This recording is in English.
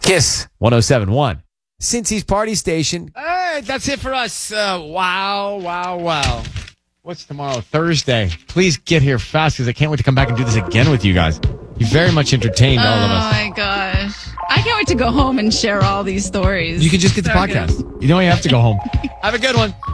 Kiss 107.1. Cincy's Party Station. All right, that's it for us. Wow. What's tomorrow? Thursday. Please get here fast because I can't wait to come back and do this again with you guys. You very much entertained all of Oh us. my gosh. I can't wait to go home and share all these stories. You can just get the So podcast. good. You don't even have to go home. Have a good one.